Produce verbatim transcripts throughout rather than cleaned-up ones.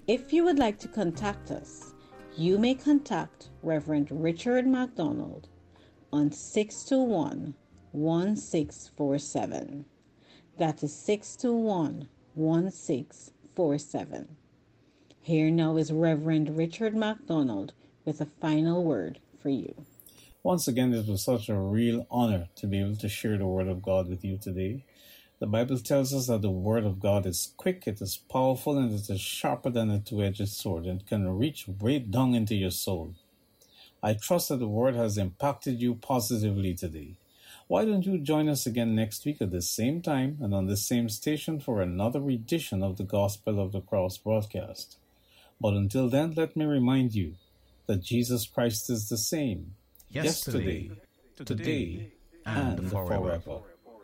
If you would like to contact us, you may contact Reverend Richard MacDonald on six two one, one six four seven. That is six two one, one six four seven. Here now is Reverend Richard MacDonald with a final word for you. Once again, it was such a real honor to be able to share the Word of God with you today. The Bible tells us that the Word of God is quick, it is powerful, and it is sharper than a two-edged sword, and can reach way down into your soul. I trust that the Word has impacted you positively today. Why don't you join us again next week at the same time and on the same station for another edition of the Gospel of the Cross broadcast? But until then, let me remind you that Jesus Christ is the same yesterday, today, today and, and forever. forever.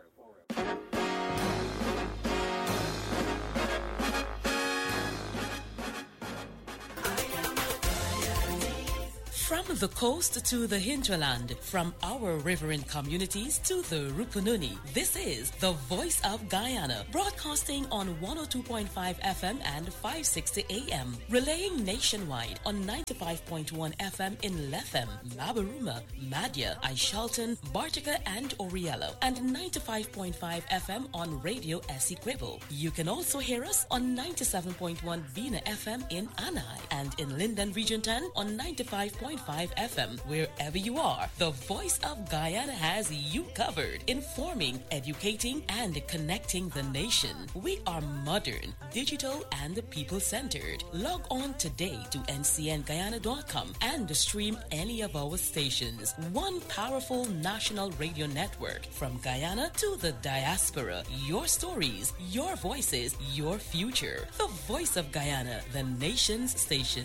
From the coast to the hinterland, from our riverine communities to the Rupununi, this is the Voice of Guyana, broadcasting on one oh two point five F M and five sixty A M, relaying nationwide on ninety-five point one F M in Lethem, Mabaruma, Madya, Aishalton, Bartica and Oriello, and ninety-five point five F M on Radio Essequibo. You can also hear us on ninety-seven point one Vina F M in Anai, and in Linden Region ten on ninety-five point five F M. Wherever you are, the Voice of Guyana has you covered, informing, educating, and connecting the nation. We are modern, digital, and people-centered. Log on today to N C N Guyana dot com and stream any of our stations. One powerful national radio network from Guyana to the diaspora. Your stories, your voices, your future. The Voice of Guyana, the nation's station.